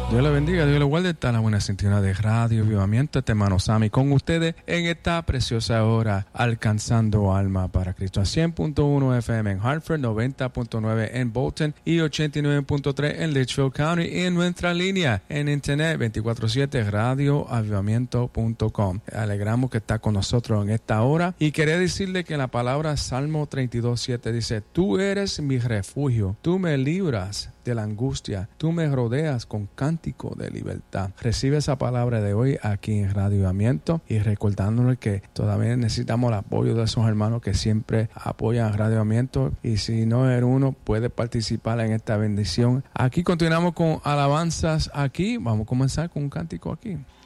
Dios le bendiga, Dios le guarde. Está la buena sintonía de Radio Avivamiento. Este hermano Sammy con ustedes en esta preciosa hora, alcanzando alma para Cristo. A 100.1 FM en Hartford, 90.9 en Bolton y 89.3 en Litchfield County. Y en nuestra línea en internet 24/7 radioavivamiento.com. Alegramos que está con nosotros en esta hora. Y quería decirle que en la palabra Salmo 32:7 dice: Tú eres mi refugio, tú me libras de la angustia, tú me rodeas con cántico de libertad. Recibe esa palabra de hoy aquí en Radio Avivamiento y recordándole que todavía necesitamos el apoyo de esos hermanos que siempre apoyan a Radio Avivamiento, y si no eres uno, puede participar en esta bendición. Aquí continuamos con alabanzas aquí. Vamos a comenzar con un cántico aquí.